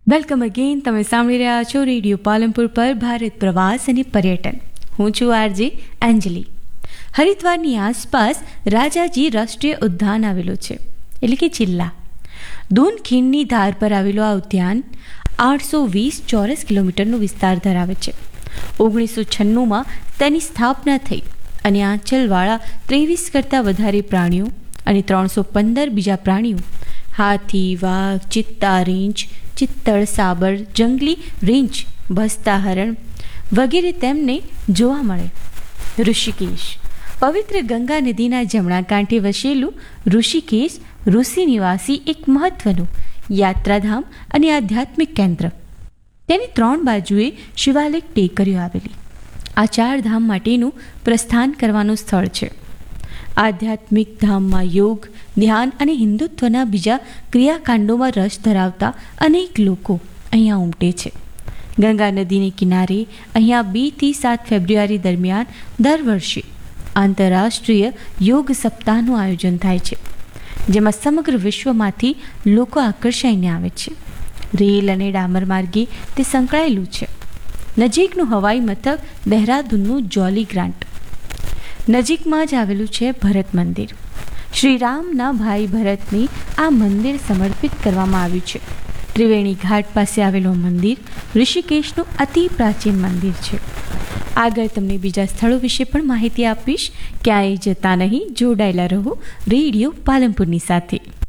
Welcome again. તમે સાંભળી રહ્યા છો રેડિયો પાલનપુર પર ભારત પ્રવાસ અને પર્યટન. હું છું આરજે એન્જલી. હરિદ્વારની આસપાસ રાજાજી રાષ્ટ્રીય ઉદ્યાન આવેલું છે, એટલે કે જિલ્લા. દૂન ખીણની ધાર પર આવેલું આ ઉદ્યાન 820 ચોરસ કિલોમીટરનો વિસ્તાર ધરાવે છે. 1996માં તેની સ્થાપના થઈ અને આંચલવાળા 23 કરતાં વધારે પ્રાણીઓ અને 315 બીજા પ્રાણીઓ, હાથી, વાઘ, ચિત્તા રીંછ, ચિત્તળ, સાબર, જંગલી રીંછ, ભસતા હરણ વગેરે તેમને જોવા મળે. ઋષિકેશ. પવિત્ર ગંગા નદીના જમણા કાંઠે વસેલું ઋષિકેશ ઋષિ નિવાસી એક મહત્વનું યાત્રાધામ અને આધ્યાત્મિક કેન્દ્ર. તેની 3 બાજુએ શિવાલિક ટેકરીઓ આવેલી આ 4 ધામ માટેનું પ્રસ્થાન કરવાનું સ્થળ છે. આધ્યાત્મિક ધામમાં યોગ, ધ્યાન અને હિન્દુત્વના બીજા ક્રિયાકાંડોમાં રસ ધરાવતા અનેક લોકો અહીંયા ઉમટે છે. ગંગા નદીને કિનારે અહીંયા 2 થી 7 ફેબ્રુઆરી દરમિયાન દર વર્ષે આંતરરાષ્ટ્રીય યોગ સપ્તાહનું આયોજન થાય છે, જેમાં સમગ્ર વિશ્વમાંથી લોકો આકર્ષાઈને આવે છે. રેલ અને ડામર માર્ગે તે સંકળાયેલું છે. નજીકનું હવાઈ મથક દહેરાદૂનનું જોલી ગ્રાન્ટ. નજીકમાં જ આવેલું છે ભરત મંદિર. શ્રીરામના ભાઈ ભરતને આ મંદિર સમર્પિત કરવામાં આવ્યું છે. ત્રિવેણી ઘાટ પાસે આવેલું મંદિર ઋષિકેશનું અતિ પ્રાચીન મંદિર છે. આગળ તમને બીજા સ્થળો વિશે પણ માહિતી આપીશ. ક્યાંય જતા નહીં, જોડાયેલા રહો રેડિયો પાલનપુરની સાથે.